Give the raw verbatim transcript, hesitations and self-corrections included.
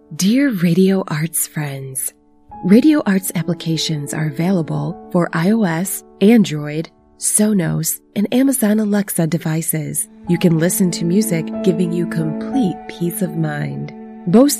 Dear Radio Arts friends, Radio Arts applications are available for iOS, Android, Sonos, and Amazon Alexa devices. You can listen to music giving you complete peace of mind. Boasting